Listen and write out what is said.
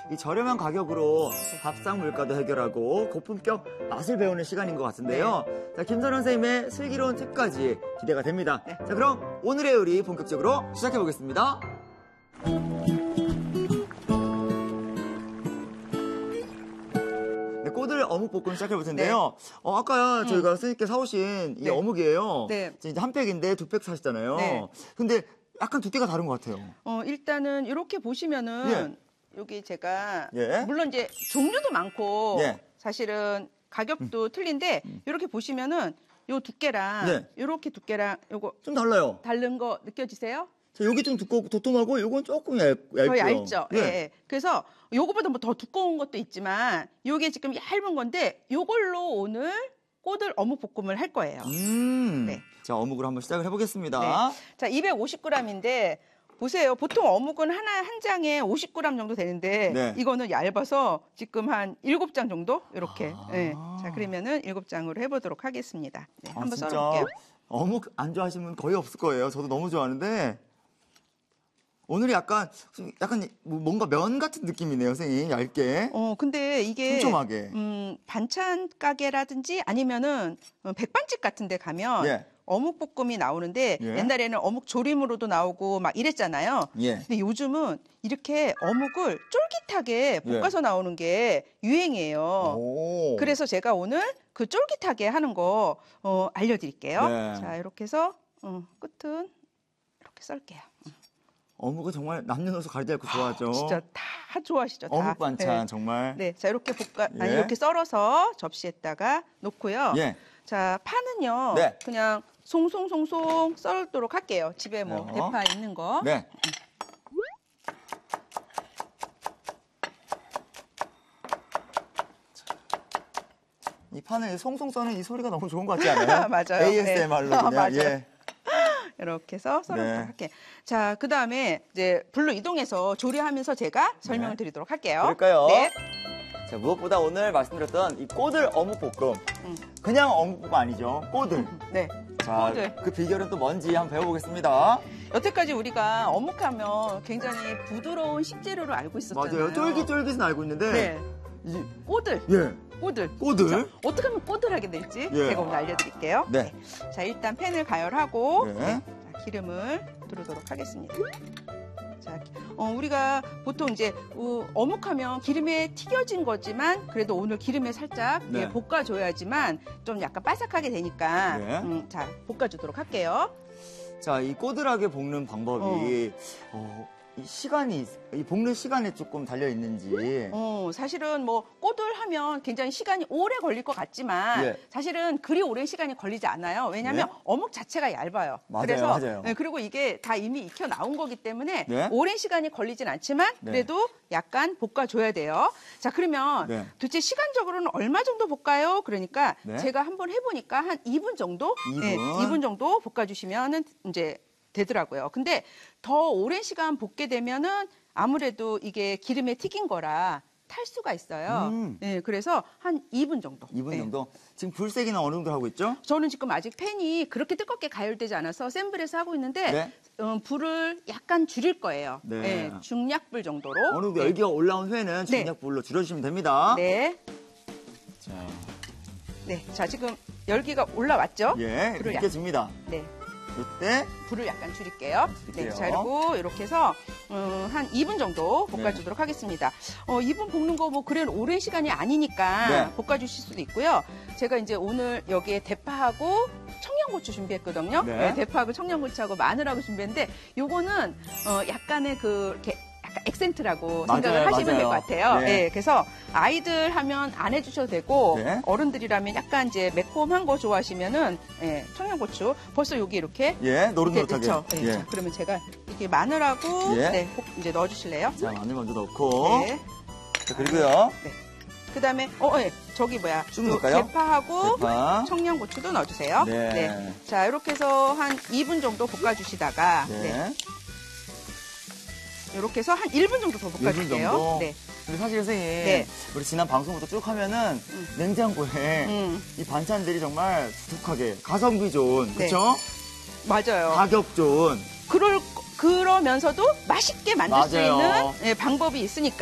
이 저렴한 가격으로 밥상 물가도 해결하고 고품격 맛을 배우는 시간인 것 같은데요. 자, 김선영 선생님의 슬기로운 팁까지 기대가 됩니다. 자, 그럼 오늘의 요리 본격적으로 시작해 보겠습니다. 꼬들 어묵볶음 시작해 볼 텐데요. 아까 저희가 선생님께 사오신 이 어묵이에요. 이제 한 팩인데 2팩 사셨잖아요. 근데 약간 두께가 다른 것 같아요. 일단은 이렇게 보시면은 여기 제가 물론 이제 종류도 많고 사실은 가격도 틀린데 이렇게 보시면은 요 두께랑 이렇게 두께랑 요거 좀 달라요. 다른 거 느껴지세요? 자, 여기 좀 두껍고 도톰하고 요건 조금 얇고요. 더 얇죠. 그래서 요거보다 뭐 더 두꺼운 것도 있지만 요게 지금 얇은 건데 요걸로 오늘 꼬들 어묵볶음을 할 거예요. 자, 어묵으로 한번 시작을 해보겠습니다. 자, 250g인데 보세요. 보통 어묵은 한 장에 50g 정도 되는데 이거는 얇아서 지금 한 7장 정도 이렇게. 자, 그러면은 7장으로 해보도록 하겠습니다. 한번 썰어볼게요. 어묵 안 좋아하시는 분 거의 없을 거예요. 저도 너무 좋아하는데 오늘이 약간 뭔가 면 같은 느낌이네요, 선생님. 얇게. 근데 이게 촘촘하게. 반찬 가게라든지 아니면은 백반집 같은 데 가면 어묵볶음이 나오는데 옛날에는 어묵 조림으로도 나오고 막 이랬잖아요. 근데 요즘은 이렇게 어묵을 쫄깃하게 볶아서 나오는 게 유행이에요. 그래서 제가 오늘 그 쫄깃하게 하는 거 알려드릴게요. 자, 이렇게 해서 끝은 이렇게 썰게요. 어묵은 정말 남녀노소 가리지 않고 좋아하죠. 진짜 다 좋아하시죠. 다. 어묵 반찬 정말. 자, 이렇게 이렇게 썰어서 접시에다가 놓고요. 자, 파는요. 그냥 송송송송 썰도록 할게요. 집에 뭐 대파 있는 거. 이 파는 송송 써는 이 소리가 너무 좋은 것 같지 않아요? 맞아요. ASMR로 그냥. 맞아요. 이렇게 해서 썰어도록 할게요. 자, 그 다음에 이제 불로 이동해서 조리하면서 제가 설명을 드리도록 할게요. 그럴까요? 자, 무엇보다 오늘 말씀드렸던 이 꼬들 어묵볶음. 그냥 어묵볶음 아니죠. 꼬들. 자, 꼬들. 그 비결은 또 뭔지 한번 배워보겠습니다. 여태까지 우리가 어묵하면 굉장히 부드러운 식재료로 알고 있었잖아요. 맞아요. 쫄깃쫄깃은 알고 있는데. 꼬들. 꼬들. 꼬들. 어떻게 하면 꼬들하게 될지 제가 오늘 알려드릴게요. 자, 일단 팬을 가열하고 자, 기름을 두르도록 하겠습니다. 자, 우리가 보통 이제 어묵하면 기름에 튀겨진 거지만 그래도 오늘 기름에 살짝 볶아줘야지만 좀 약간 바삭하게 되니까 자, 볶아주도록 할게요. 자, 이 꼬들하게 볶는 방법이 이 볶는 시간에 조금 달려 있는지. 사실은 뭐 꼬들하면 굉장히 시간이 오래 걸릴 것 같지만 사실은 그리 오랜 시간이 걸리지 않아요. 왜냐하면 어묵 자체가 얇아요. 맞아요. 그리고 이게 다 이미 익혀 나온 거기 때문에 오랜 시간이 걸리진 않지만 그래도 약간 볶아줘야 돼요. 자, 그러면 도대체 시간적으로는 얼마 정도 볶아요? 그러니까 제가 한번 해보니까 한 2분 정도? 2분 정도 볶아주시면 이제 되더라고요. 근데 더 오랜 시간 볶게 되면은 아무래도 이게 기름에 튀긴 거라 탈 수가 있어요. 그래서 한 2분 정도. 2분 정도? 지금 불세기는 어느 정도 하고 있죠? 저는 지금 아직 팬이 그렇게 뜨겁게 가열되지 않아서 센 불에서 하고 있는데 불을 약간 줄일 거예요. 중약불 정도로. 어느 정도 열기가 올라온 후에는 중약불로 줄여주시면 됩니다. 자, 지금 열기가 올라왔죠? 불을 느껴집니다. 이때 불을 약간 줄일게요. 자, 그리고 이렇게 해서 한 2분 정도 볶아주도록 하겠습니다. 2분 볶는 거 뭐 그래 오랜 시간이 아니니까 볶아주실 수도 있고요. 제가 이제 오늘 여기에 대파하고 청양고추 준비했거든요. 대파하고 청양고추하고 마늘하고 준비했는데 요거는 약간의 이렇게 액센트라고 생각을 하시면 될 것 같아요. 그래서 아이들 하면 안 해주셔도 되고 어른들이라면 약간 이제 매콤한 거 좋아하시면은 청양고추 벌써 여기 이렇게 노릇노릇하게. 자, 그러면 제가 이렇게 마늘하고 이제 넣어주실래요? 자, 마늘 먼저 넣고. 자, 그리고요. 그다음에 저기 뭐야? 쭉 넣을까요? 대파하고 청양고추도 넣어주세요. 자, 이렇게 해서 한 2분 정도 볶아주시다가 이렇게 해서 한 1분 정도 더 볶아줄게요. 1분 정도? 근데 사실 선생님, 우리 지난 방송부터 쭉 하면은 냉장고에 이 반찬들이 정말 두둑하게 가성비 좋은, 그렇죠? 맞아요. 가격 좋은. 그러면서도 맛있게 만들 수 있는 방법이 있으니까.